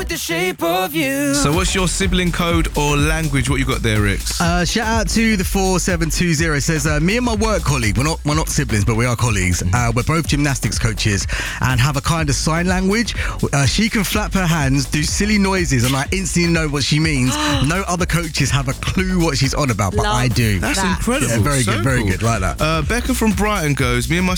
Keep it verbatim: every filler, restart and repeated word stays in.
like the shape of you. So what's your sibling code or language? What you got there, Rix? Uh, shout out to the four seven two zero. It says, uh, me and my work colleague, we're not we're not siblings, but we are colleagues. Uh, we're both gymnastics coaches and have a kind of sign language. Uh, she can flap her hands, do silly noises, and I instantly know what she means. No other coaches have a clue what she's on about, but Love I do. That's that. incredible. Yeah, very So good, very cool. good, like that. Uh, Becca from Brighton goes, me and my